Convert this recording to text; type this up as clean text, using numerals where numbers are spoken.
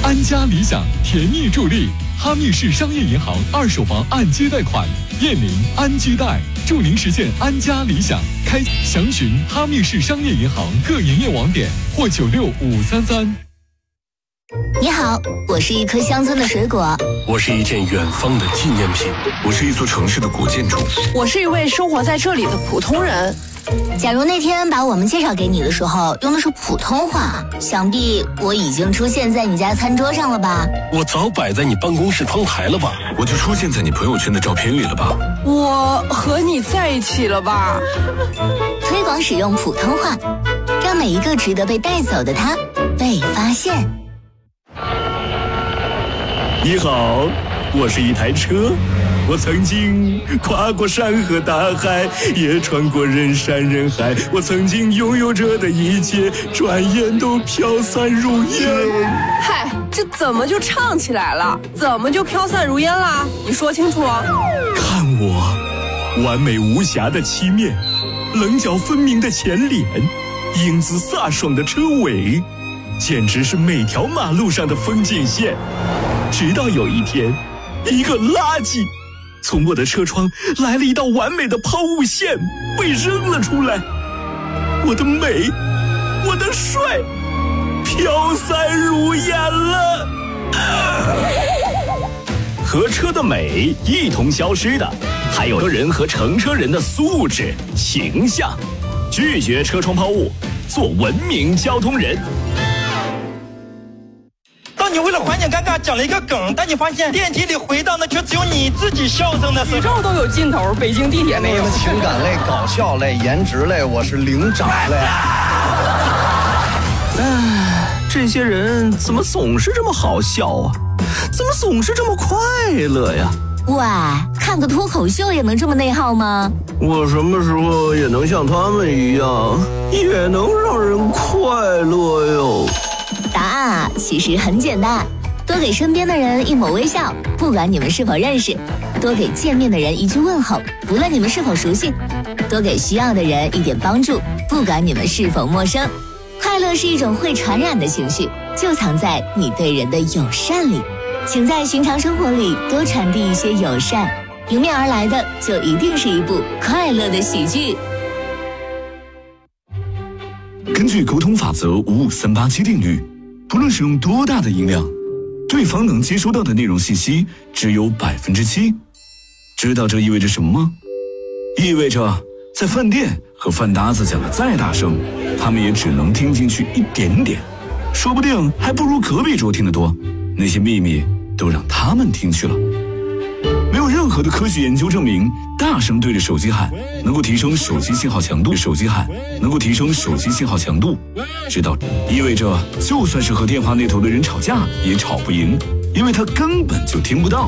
安家理想甜蜜助力，哈密市商业银行二手房按揭贷款，燕林安居贷，祝您实现安家理想。详询哈密市商业银行各营业网点或96533。 你好，我是一颗乡村的水果， 我是一件远方的纪念品， 我是一座城市的古建筑， 我是一位生活在这里的普通人。 假如那天把我们介绍给你的时候用的是普通话，想必我已经出现在你家餐桌上了吧？ 我早摆在你办公室窗台了吧？ 我就出现在你朋友圈的照片里了吧？ 我和你在一起了吧？ 推广使用普通话，让每一个值得被带走的他被发现。 你好，我是一台车，我曾经跨过山河大海，也穿过人山人海，我曾经拥有着的一切，转眼都飘散如烟。 嗨，这怎么就唱起来了？怎么就飘散如烟啦？你说清楚啊！ 看我，完美无瑕的漆面，棱角分明的前脸，英姿飒爽的车尾，简直是每条马路上的风景线。直到有一天，一个垃圾从我的车窗来了一道完美的抛物线，被扔了出来。我的美，我的帅，飘散如烟了。和车的美一同消失的，还有人和乘车人的素质、形象。拒绝车窗抛物，做文明交通人。 当你为了缓解尴尬讲了一个梗，但你发现电梯里回荡的却只有你自己笑声的时候， 宇宙都有尽头，北京地铁没有。 情感类、搞笑类、颜值类，我是灵长类。 这些人怎么总是这么好笑啊？怎么总是这么快乐呀？ 哇，看个脱口秀也能这么内耗吗？ 我什么时候也能像他们一样，也能让人快乐哟？ 答案啊，其实很简单，多给身边的人一抹微笑，不管你们是否认识；多给见面的人一句问候，不论你们是否熟悉；多给需要的人一点帮助，不管你们是否陌生。快乐是一种会传染的情绪，就藏在你对人的友善里。请在寻常生活里多传递一些友善，迎面而来的就一定是一部快乐的喜剧。 根据沟通法则55387定律，不论使用多大的音量，对方能接收到的内容信息只有7%。知道这意味着什么吗？意味着在饭店和饭搭子讲的再大声，他们也只能听进去一点点，说不定还不如隔壁桌听得多。那些秘密都让他们听去了。没有任何的科学研究证明，大声对着手机喊能够提升手机信号强度。知道意味着，就算是和电话那头的人吵架，也吵不赢，因为他根本就听不到。